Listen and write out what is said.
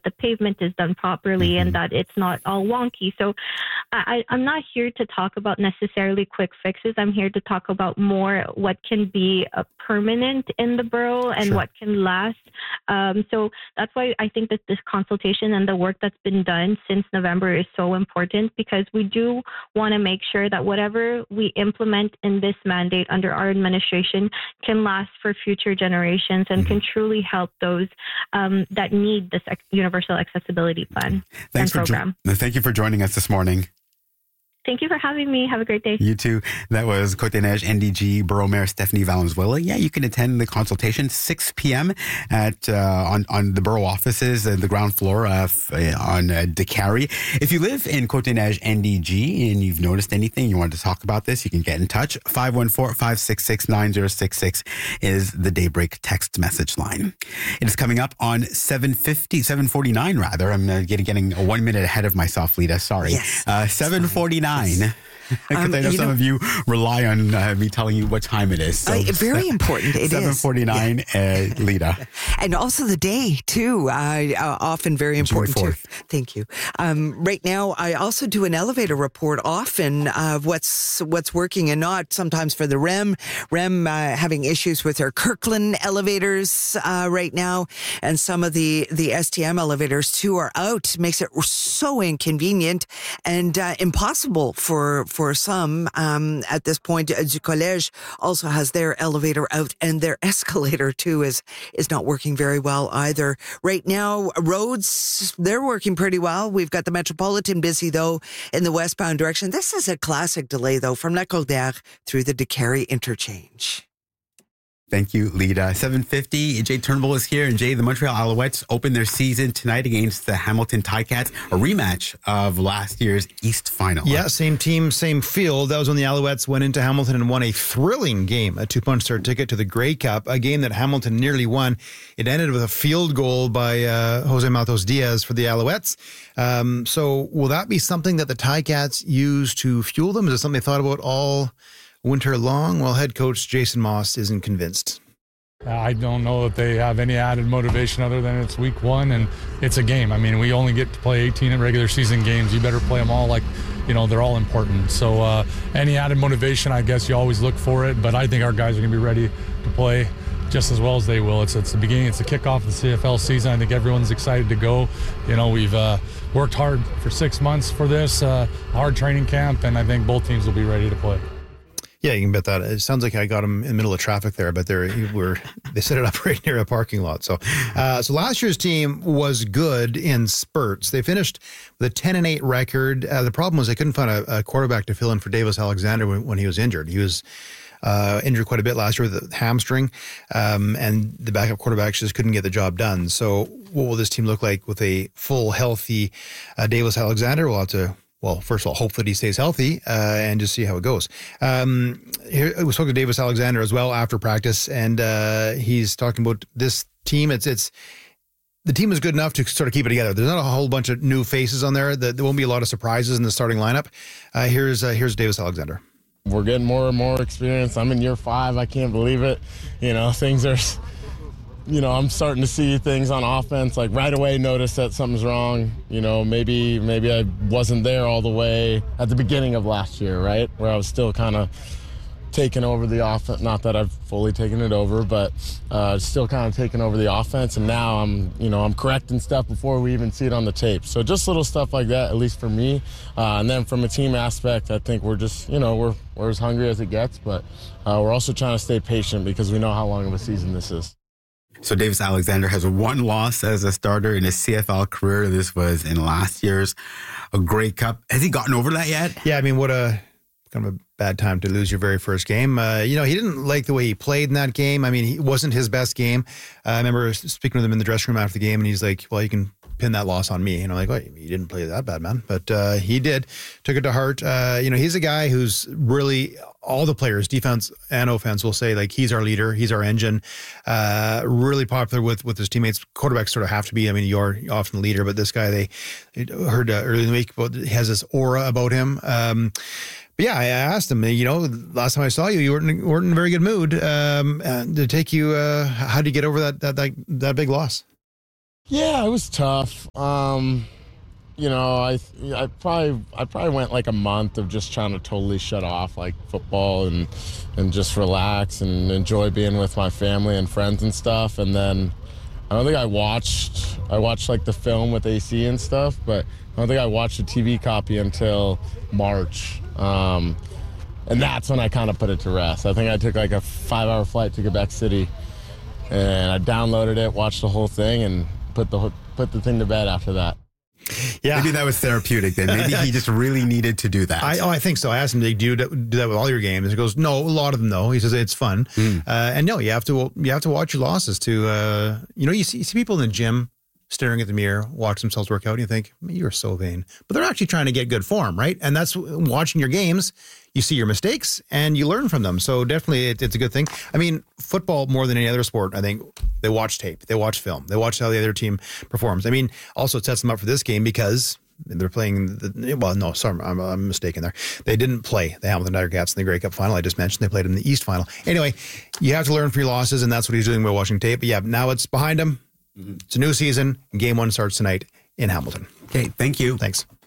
that the pavement is done properly and that it's not all wonky. So I'm not here to talk about necessarily quick fixes. I'm here to talk about more what can be permanent in the borough and what can last. So that's why I think that this consultation and the work that's been done since November is so important, because we do want to make sure that whatever we implement in this mandate under our administration can last for future generations and can truly help those that need this universal accessibility plan and program. Thank you for joining us this morning. Thank you for having me. Have a great day. You too. That was Côte-des-Neiges NDG Borough Mayor Stephanie Valenzuela. Yeah, you can attend the consultation 6 p.m. at on the borough offices, the ground floor on Décarie. If you live in Côte-des-Neiges NDG and you've noticed anything, you want to talk about this, you can get in touch. 514-566-9066 is the Daybreak text message line. It is coming up on 7:49 rather. I'm getting 1 minute ahead of myself, Lita. Sorry. Yes. 7:49. Because I know some of you rely on me telling you what time it is. So very important. It 7:49, Lita. And also the day, too. Often very important, too. Thank you. Right now, I also do an elevator report often of what's working and not, sometimes for the REM. REM having issues with their Kirkland elevators right now. And some of the STM elevators, too, are out. Makes it so inconvenient and impossible for some at this point. Du Collège also has their elevator out, and their escalator too is not working very well either. Right now, roads, they're working pretty well. We've got the Metropolitan busy though in the westbound direction. This is a classic delay though from La Cordaire through the Décarie interchange. Thank you, Lita. 7:50. Jay Turnbull is here. And Jay, the Montreal Alouettes open their season tonight against the Hamilton Ticats, a rematch of last year's East Final. Yeah, same team, same field. That was when the Alouettes went into Hamilton and won a thrilling game, a 2-punch start ticket to the Grey Cup, a game that Hamilton nearly won. It ended with a field goal by Jose Matos Diaz for the Alouettes. So will that be something that the Ticats use to fuel them? Is it something they thought about all winter long? Well, head coach Jason Moss isn't convinced. I don't know that they have any added motivation other than it's week one and it's a game. I mean, we only get to play 18 regular season games. You better play them all like, they're all important. So any added motivation, I guess you always look for it, but I think our guys are going to be ready to play just as well as they will. It's the beginning, it's the kickoff of the CFL season. I think everyone's excited to go. We've worked hard for 6 months for this, hard training camp, and I think both teams will be ready to play. Yeah, you can bet that. It sounds like I got them in the middle of traffic there, but they set it up right near a parking lot. So last year's team was good in spurts. They finished with a 10-8 record. The problem was they couldn't find a quarterback to fill in for Davis Alexander when he was injured. He was injured quite a bit last year with a hamstring, and the backup quarterback just couldn't get the job done. So what will this team look like with a full, healthy Davis Alexander? We'll have to, first of all, hope that he stays healthy and just see how it goes. Here, we spoke to Davis Alexander as well after practice, and he's talking about this team. The team is good enough to sort of keep it together. There's not a whole bunch of new faces on there. There won't be a lot of surprises in the starting lineup. Here's Davis Alexander. We're getting more and more experience. I'm in year 5. I can't believe it. Things are... I'm starting to see things on offense, like right away notice that something's wrong. Maybe I wasn't there all the way at the beginning of last year, right? Where I was still kind of taking over the offense. Not that I've fully taken it over, but still kind of taking over the offense. And now I'm correcting stuff before we even see it on the tape. So just little stuff like that, at least for me. And then from a team aspect, I think we're just, we're as hungry as it gets, but we're also trying to stay patient because we know how long of a season this is. So Davis Alexander has 1 loss as a starter in his CFL career. This was in last year's Grey Cup. Has he gotten over that yet? Yeah, I mean, what a kind of a bad time to lose your very first game. He didn't like the way he played in that game. I mean, it wasn't his best game. I remember speaking with him in the dressing room after the game, and he's like, well, you can pin that loss on me. And I'm like, well, you didn't play that bad, man. But he did. Took it to heart. He's a guy who's really, all the players, defense and offense, will say, like, he's our leader. He's our engine. Really popular with his teammates. Quarterbacks sort of have to be. I mean, you're often the leader, but this guy, they heard earlier in the week, he has this aura about him. But yeah, I asked him, last time I saw you, you weren't in a very good mood. To take you, how did you get over that big loss? Yeah, it was tough. You know, I probably went like a month of just trying to totally shut off like football and just relax and enjoy being with my family and friends and stuff. And then I don't think I watched like the film with AC and stuff, but I don't think I watched the TV copy until March. And that's when I kind of put it to rest. I think I took like a 5-hour flight to Quebec City, and I downloaded it, watched the whole thing, and put the thing to bed after that. Yeah. Maybe that was therapeutic then. Maybe he just really needed to do that. I think so. I asked him, do you do that with all your games? He goes, no, a lot of them though. He says it's fun. And no, you have to watch your losses to, you see people in the gym staring at the mirror, watch themselves work out, and you think, you're so vain. But they're actually trying to get good form, right? And that's watching your games. You see your mistakes and you learn from them. So definitely it's a good thing. I mean, football more than any other sport, I think they watch tape, they watch film, they watch how the other team performs. I mean, also it sets them up for this game because they're playing I'm mistaken there. They didn't play the Hamilton Tiger Cats in the Grey Cup final. I just mentioned they played in the East final. Anyway, you have to learn from your losses, and that's what he's doing by watching tape. But yeah, now it's behind him. It's a new season. Game 1 starts tonight in Hamilton. Okay, thank you. Thanks.